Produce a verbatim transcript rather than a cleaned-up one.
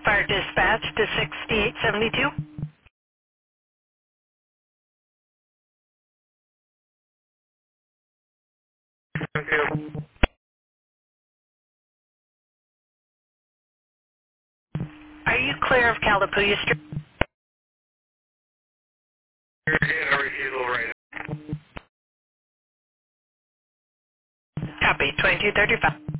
Fire dispatch to sixty-eight seventy-two. Are you clear of Calapooya Street? Copy, twenty-two thirty-five.